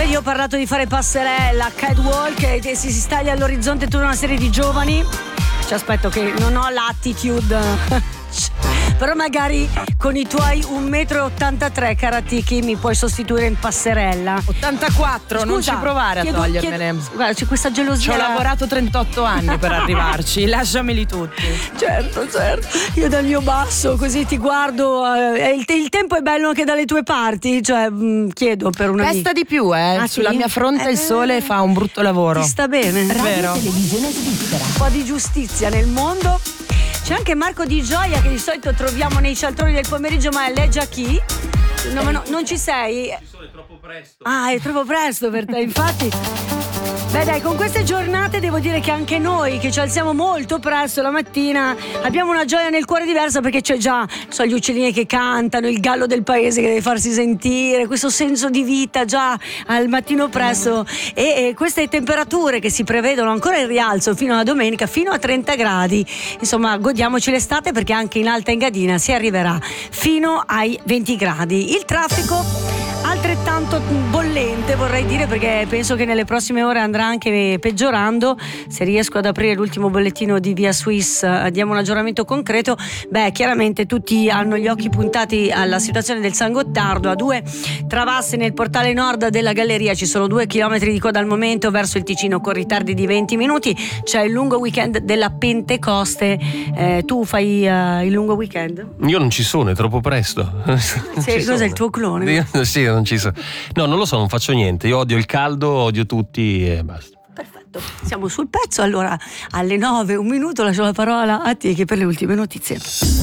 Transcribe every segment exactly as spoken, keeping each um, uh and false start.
Vedi, io ho parlato di fare passerella, catwalk e si, si staglia all'orizzonte tutta una serie di giovani. Ci aspetto che non ho l'attitude. Però magari con i tuoi un metro e ottantatré Karatiki mi puoi sostituire in passerella. ottantaquattro, Scusa, non ci provare a chiedo, togliermene. chiedo, guarda, c'è questa gelosia. Ci ho lavorato trentotto anni per arrivarci, lasciameli tutti. Certo, certo. Io dal mio basso così ti guardo. Eh, il, il tempo è bello anche dalle tue parti. Cioè, mh, chiedo per una. Pesta di più, eh. Ah, Sulla sì? mia fronte eh, il sole fa un brutto lavoro. Ti sta bene. È vero. Un po' di giustizia nel mondo. C'è anche Marco Di Gioia che di solito troviamo nei cialtroni del pomeriggio, ma lei già chi? No, ma no, non ci sei? Ci sono, è troppo presto. Ah, è troppo presto per te, infatti. Beh dai, con queste giornate devo dire che anche noi che ci alziamo molto presto la mattina abbiamo una gioia nel cuore diversa, perché c'è già, so, gli uccellini che cantano, il gallo del paese che deve farsi sentire, questo senso di vita già al mattino presto e, e queste temperature che si prevedono ancora in rialzo fino alla domenica, fino a trenta gradi. Insomma, godiamoci l'estate, perché anche in Alta Engadina si arriverà fino ai venti gradi. Il traffico altrettanto bollente, vorrei dire, perché penso che nelle prossime ore andrà anche peggiorando. Se riesco ad aprire l'ultimo bollettino di Via Swiss, diamo un aggiornamento concreto. Beh, chiaramente tutti hanno gli occhi puntati alla situazione del San Gottardo. A due travasse nel portale nord della galleria ci sono due chilometri di coda al momento verso il Ticino, con ritardi di venti minuti. C'è il lungo weekend della Pentecoste. Eh, tu fai uh, il lungo weekend? Io non ci sono, è troppo presto. Sì, cos'è il tuo clone? Io, sì, non ci sono. No, non lo so, non faccio niente. Io odio il caldo, odio tutti e basta. Perfetto, siamo sul pezzo. Allora, alle nove, un minuto, lascio la parola a te che per le ultime notizie.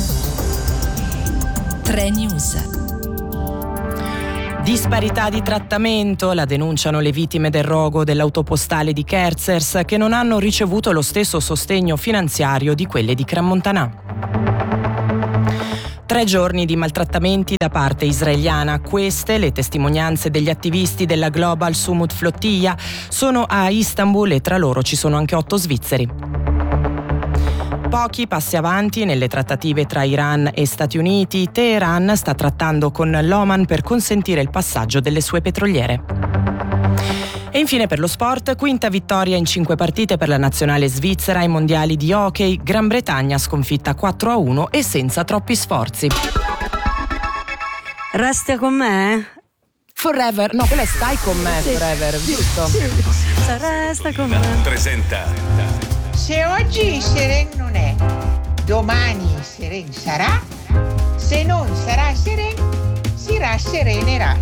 tre News. Disparità di trattamento, la denunciano le vittime del rogo dell'autopostale di Kerzers, che non hanno ricevuto lo stesso sostegno finanziario di quelle di Crans-Montana. Tre giorni di maltrattamenti da parte israeliana. Queste le testimonianze degli attivisti della Global Sumut Flottiglia. Sono a Istanbul e tra loro ci sono anche otto svizzeri. Pochi passi avanti nelle trattative tra Iran e Stati Uniti. Teheran sta trattando con l'Oman per consentire il passaggio delle sue petroliere. E infine per lo sport, quinta vittoria in cinque partite per la nazionale svizzera ai mondiali di hockey. Gran Bretagna sconfitta quattro a uno e senza troppi sforzi. Resta con me? Forever, no, quella è Stai con me, sì. Forever, giusto? Sì. Resta con me. Presenta. Se oggi Seren non è, domani Seren sarà. Se non sarà Seren, si rasserenerà.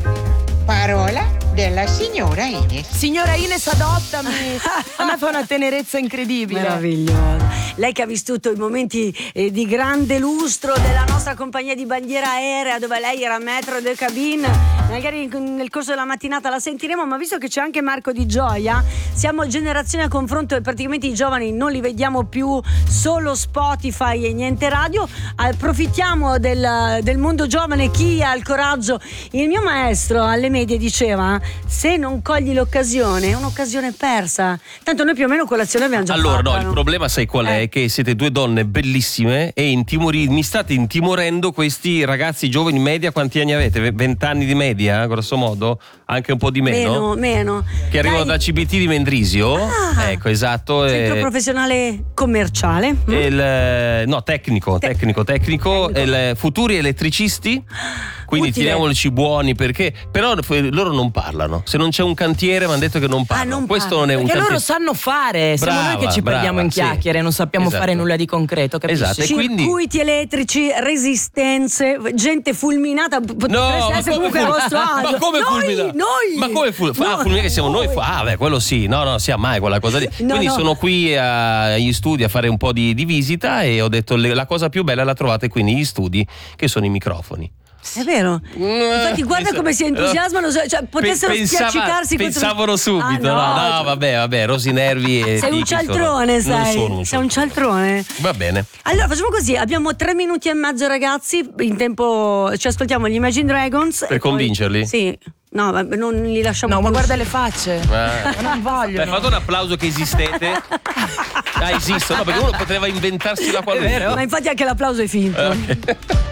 Parola della signora Ines. Signora Ines, adottami. A me fa una tenerezza incredibile. Meravigliosa. Lei che ha vissuto i momenti eh, di grande lustro della nostra compagnia di bandiera aerea, dove lei era maître de cabine. Magari nel corso della mattinata la sentiremo, ma visto che c'è anche Marco Di Gioia, siamo generazione a confronto e praticamente i giovani non li vediamo più, solo Spotify e niente radio. Approfittiamo del, del mondo giovane, chi ha il coraggio. Il mio maestro alle medie diceva: se non cogli l'occasione è un'occasione persa. Tanto noi più o meno colazione abbiamo già allora, fatta. Allora no, il problema sai qual è? Eh. Che siete due donne bellissime e intimori- mi state intimorendo questi ragazzi giovani. Media, quanti anni avete? vent'anni di media, grosso modo? Anche un po' di meno? Meno, meno. Che arrivano Dai. da C B T di Mendrisio. Ah. Ecco, esatto. Centro eh, professionale commerciale. Mm. il, no, tecnico, Te- tecnico, tecnico, tecnico. Il, futuri elettricisti. Quindi Utile. tiriamolici buoni, perché però loro non parlano. Se non c'è un cantiere mi hanno detto che non parlano. Ah, non Questo parlano. non è un Perché cantiere. loro sanno fare, siamo Brava, noi che ci perdiamo brava, in chiacchiere, sì. non sappiamo Esatto. fare nulla di concreto, capisci? Esatto. E quindi- Circuiti elettrici, resistenze, gente fulminata. Potreste ma essere come comunque a ful- vostro agio. Ma come noi, fulmina? Noi, Ma come ful- ah, Noi. fulmina che siamo noi? Noi. Ah, beh, quello sì. No, no, sia mai quella cosa lì. No, Quindi no. sono qui a- agli studi a fare un po' di, di visita e ho detto le- la cosa più bella la trovate qui negli studi, che sono i microfoni. È vero. Infatti guarda come si entusiasmano, cioè potessero Pensava- spiaccicarsi. Pensavano subito. Ah, no, no, vabbè, vabbè, rosi nervi e sei un tichi sono- cialtrone, sai. Non sono un sei un cialtrone. Va bene. Allora facciamo così, abbiamo tre minuti e mezzo ragazzi, in tempo ci ascoltiamo gli Imagine Dragons. Per e poi- convincerli? Sì. No, vabbè, non li lasciamo No, più. ma guarda le facce. Eh. Ma non Beh, vogliono. fate un applauso che esistete. Ah, esistono, no, perché uno poteva inventarsi la qualunque. Ma infatti anche l'applauso è finto. Ok.